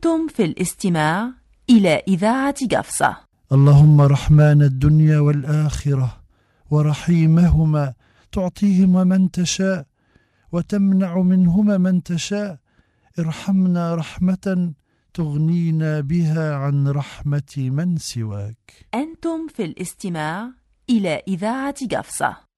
أنتم في الاستماع إلى إذاعة قفصة. اللهم رحمن الدنيا والآخرة ورحيمهما تعطيهما من تشاء وتمنع منهما من تشاء، ارحمنا رحمة تغنينا بها عن رحمة من سواك. أنتم في الاستماع إلى إذاعة قفصة.